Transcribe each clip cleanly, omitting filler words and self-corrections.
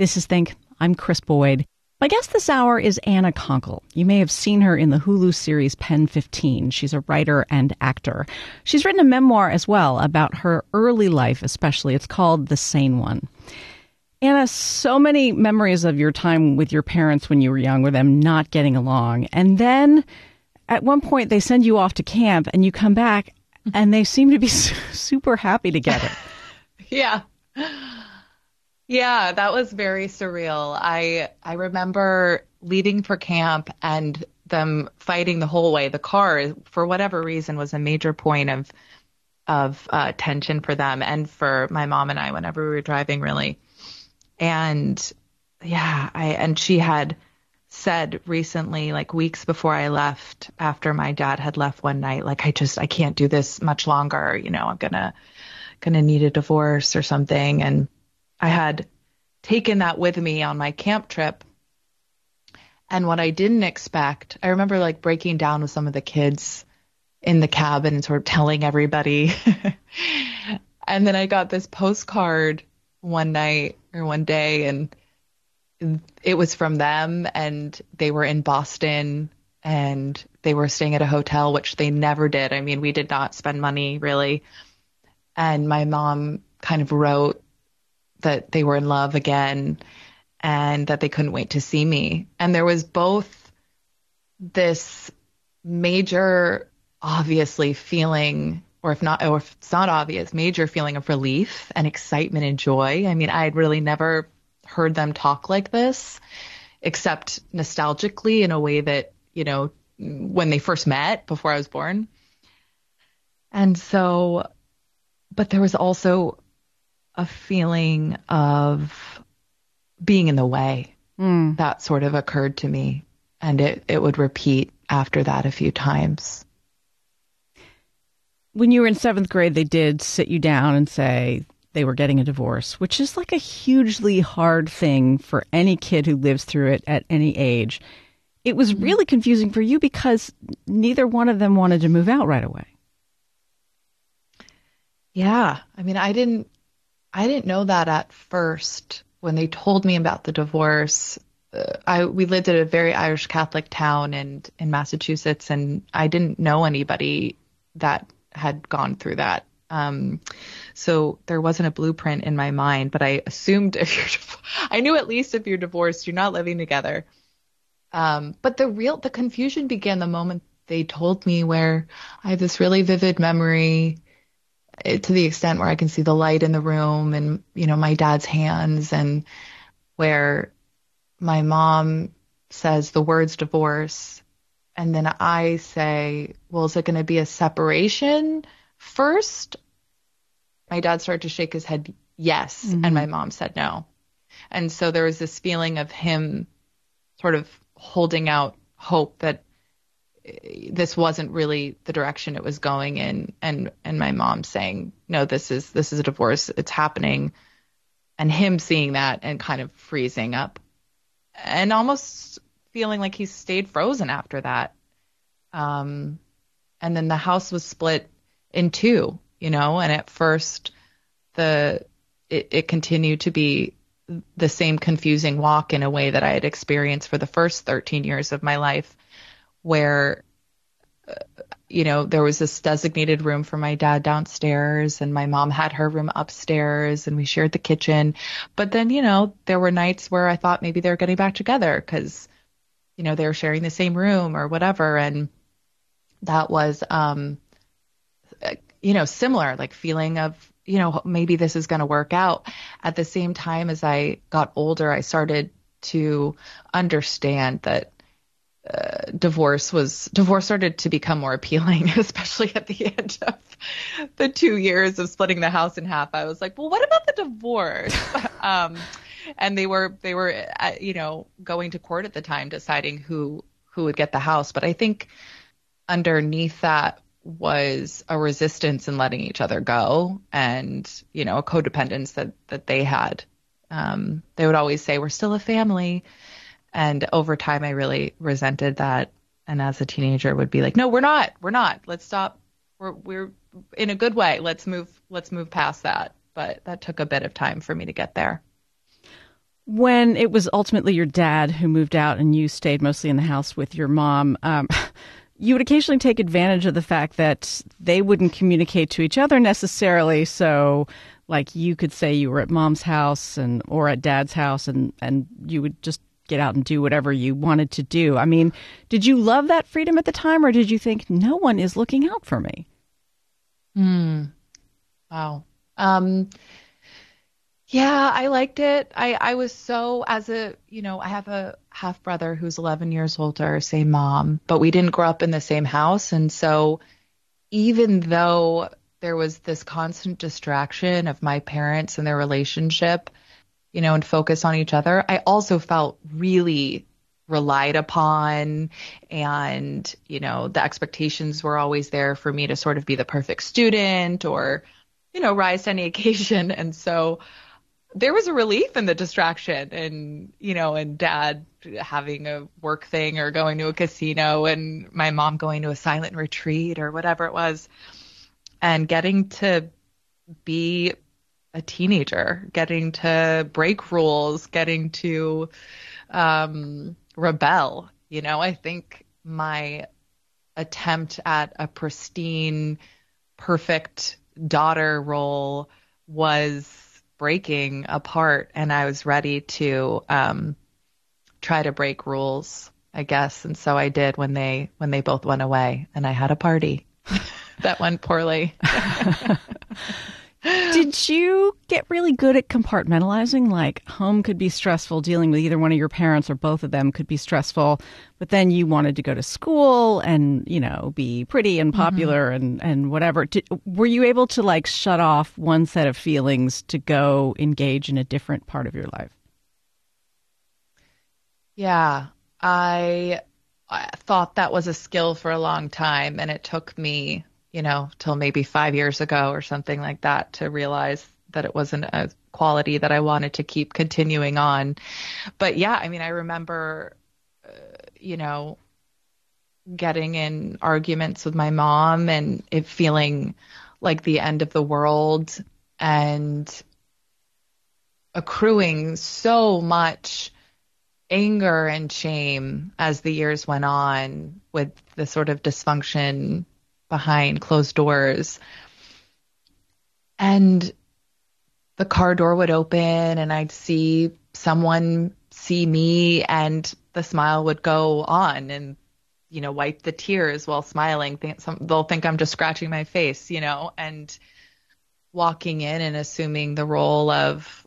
This is Think. I'm Chris Boyd. My guest this hour is Anna Konkle. You may have seen her in the Hulu series Pen 15. She's a writer and actor. She's written a memoir as well about her early life, especially. It's called The Sane One. Anna, so many memories of your time with your parents when you were young, with them not getting along. And then at one point they send you off to camp and you come back and they seem to be super happy together. Yeah. Yeah, that was very surreal. I remember leaving for camp and them fighting the whole way. The car, for whatever reason, was a major point of tension for them and for my mom and I whenever we were driving, really. And yeah, and she had said recently, like weeks before I left, after my dad had left one night, like, I can't do this much longer. You know, I'm gonna need a divorce or something. And I had taken that with me on my camp trip. And what I didn't expect, I remember like breaking down with some of the kids in the cabin and sort of telling everybody. And then I got this postcard one night or one day, and it was from them, and they were in Boston and they were staying at a hotel, which they never did. I mean, we did not spend money really. And my mom kind of wrote that they were in love again and that they couldn't wait to see me. And there was both this major, obviously feeling, or if it's not obvious, major feeling of relief and excitement and joy. I mean, I had really never heard them talk like this, except nostalgically in a way that, you know, when they first met before I was born. And so, but there was also a feeling of being in the way that sort of occurred to me. And it would repeat after that a few times. When you were in seventh grade, they did sit you down and say they were getting a divorce, which is like a hugely hard thing for any kid who lives through it at any age. It was really confusing for you because neither one of them wanted to move out right away. Yeah. I mean, I didn't know that at first when they told me about the divorce. We lived at a very Irish Catholic town in Massachusetts, and I didn't know anybody that had gone through that. So there wasn't a blueprint in my mind, but I assumed I knew at least if you're divorced, you're not living together. But the confusion began the moment they told me, where I have this really vivid memory, to the extent where I can see the light in the room and, you know, my dad's hands, and where my mom says the words divorce. And then I say, well, is it going to be a separation first? My dad started to shake his head, yes. Mm-hmm. And my mom said no. And so there was this feeling of him sort of holding out hope that this wasn't really the direction it was going in, and my mom saying, no, this is a divorce, it's happening, and him seeing that and kind of freezing up and almost feeling like he stayed frozen after that. And then the house was split in two, you know, and at first it continued to be the same confusing walk in a way that I had experienced for the first 13 years of my life, where, you know, there was this designated room for my dad downstairs, and my mom had her room upstairs, and we shared the kitchen. But then, you know, there were nights where I thought maybe they were getting back together because, you know, they were sharing the same room or whatever. And that was, you know, similar, like feeling of, you know, maybe this is going to work out. At the same time, as I got older, I started to understand that divorce started to become more appealing, especially at the end of the 2 years of splitting the house in half. I was like, well, what about the divorce? And they were, you know, going to court at the time, deciding who would get the house. But I think underneath that was a resistance in letting each other go, and, you know, a codependence that they had. They would always say, we're still a family. And over time, I really resented that. And as a teenager would be like, no, we're not. Let's stop. We're in a good way. Let's move past that. But that took a bit of time for me to get there. When it was ultimately your dad who moved out and you stayed mostly in the house with your mom, you would occasionally take advantage of the fact that they wouldn't communicate to each other necessarily. So, like, you could say you were at mom's house or at dad's house, and you would just get out and do whatever you wanted to do. I mean, did you love that freedom at the time, or did you think no one is looking out for me? Wow. Yeah, I liked it. I was so, I have a half brother who's 11 years older, same mom, but we didn't grow up in the same house. And so even though there was this constant distraction of my parents and their relationship, and focus on each other, I also felt really relied upon. And, the expectations were always there for me to sort of be the perfect student or, rise to any occasion. And so there was a relief in the distraction and, and dad having a work thing or going to a casino and my mom going to a silent retreat or whatever it was, and getting to be a teenager, getting to break rules, getting to rebel. I think my attempt at a pristine, perfect daughter role was breaking apart, and I was ready to try to break rules, I guess. And so I did when they both went away, and I had a party that went poorly. Did you get really good at compartmentalizing? Like, home could be stressful, dealing with either one of your parents or both of them could be stressful, but then you wanted to go to school and, be pretty and popular and whatever. Were you able to, like, shut off one set of feelings to go engage in a different part of your life? Yeah, I thought that was a skill for a long time, and it took me till maybe 5 years ago or something like that to realize that it wasn't a quality that I wanted to keep continuing on. But yeah, I mean, I remember, getting in arguments with my mom and it feeling like the end of the world and accruing so much anger and shame as the years went on with the sort of dysfunction behind closed doors. And the car door would open and I'd see someone see me and the smile would go on and, wipe the tears while smiling. They'll think I'm just scratching my face, and walking in and assuming the role of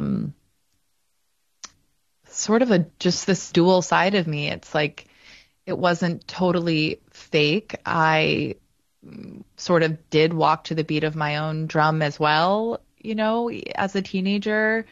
sort of just this dual side of me. It's like it wasn't totally fake. I sort of did walk to the beat of my own drum as well, as a teenager.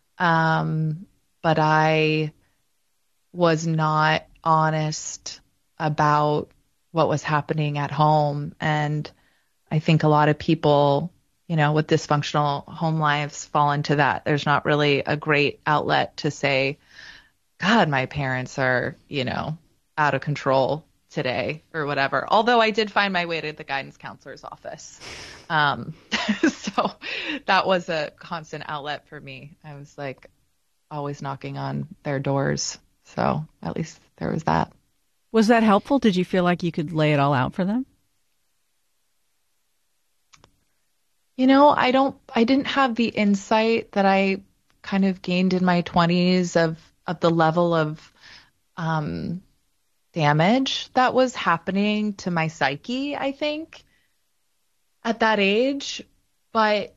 But I was not honest about what was happening at home. And I think a lot of people, with dysfunctional home lives fall into that. There's not really a great outlet to say, God, my parents are, out of control today or whatever. Although I did find my way to the guidance counselor's office. So that was a constant outlet for me. I was like always knocking on their doors. So at least there was that. Was that helpful? Did you feel like you could lay it all out for them? I didn't have the insight that I kind of gained in my 20s of the level of damage that was happening to my psyche, I think, at that age. But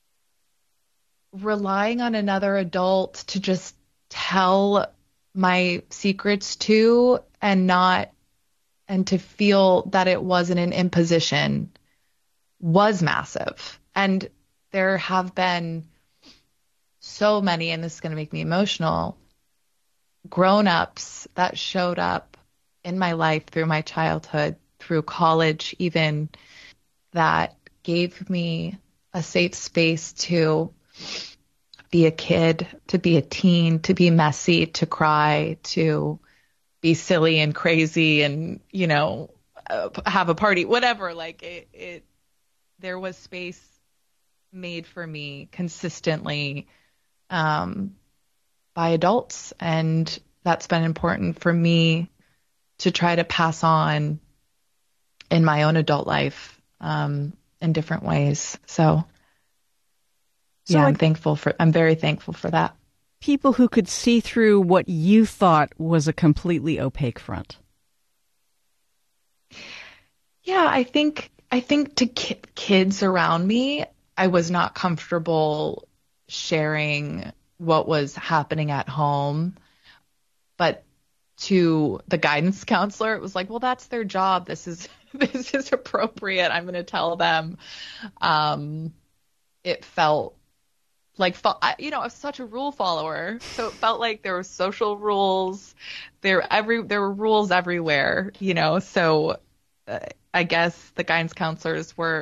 relying on another adult to just tell my secrets to and to feel that it wasn't an imposition was massive. And there have been so many, and this is going to make me emotional, grown-ups that showed up in my life through my childhood, through college even, that gave me a safe space to be a kid, to be a teen, to be messy, to cry, to be silly and crazy and, have a party, whatever. Like there was space made for me consistently by adults. And that's been important for me to try to pass on in my own adult life, in different ways. So yeah, like I'm very thankful for that. people who could see through what you thought was a completely opaque front. Yeah, I think to kids around me, I was not comfortable sharing what was happening at home, but to the guidance counselor, it was like, well, that's their job. This is this is appropriate. I'm going to tell them. It felt like, I was such a rule follower, so it felt like there were social rules. There were rules everywhere. So I guess the guidance counselors were